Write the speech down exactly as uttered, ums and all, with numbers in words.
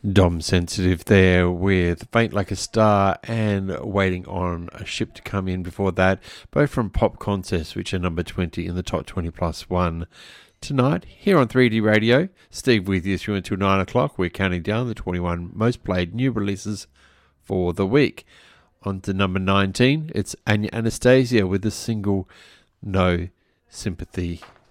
Dom Sensitive there with Faint Like a Star and Waiting on a Ship to Come in before that, both from Pop Contests, which are number twenty in the top twenty plus one tonight here on three D Radio. Steve with you through until nine o'clock. We're counting down the twenty-one most played new releases for the week. On to number nineteen, it's Anya Anastasia with the single No Sympathy.